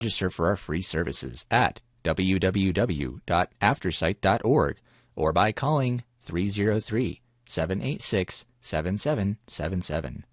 Register for our free services at www.aftersight.org or by calling 303-786-7777.